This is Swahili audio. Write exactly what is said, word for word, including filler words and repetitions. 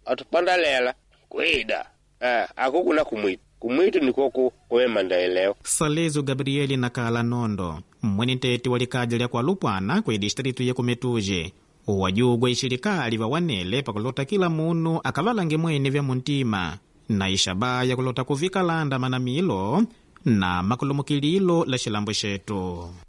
atupandalela kwida eh akukuna kumwitu kumwitu nikoku kwema ndaeleo. Salezo Gabrieli Nakala Nondo mwene ntete walikaja lya kwa Lupwana kwa distritu ya Kumetuje uwajugwa ishirikali vawanele pakulota kila munu akavalange mwene vya muntima na ishabaya kulota kuvika landa manamilo na makulumukililo la shilambo shetu.